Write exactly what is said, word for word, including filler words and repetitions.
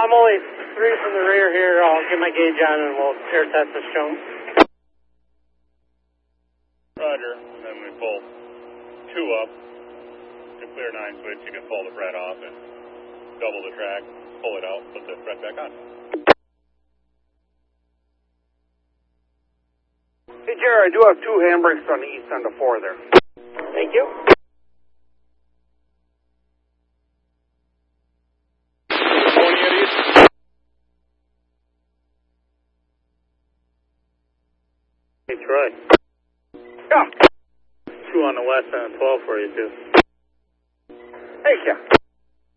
I'm only three from the rear here. I'll get my gauge on and we'll air test this chunk. Roger. And then we pull two up to clear nine switch. You can pull the fret off and double the track, pull it out, put the fret back on. Hey, Jerry, I do have two handbrakes on the east end of four there. Thank you. Hey, Troy. Yeah. Two on the west end, twelve for you, too. Hey, yeah.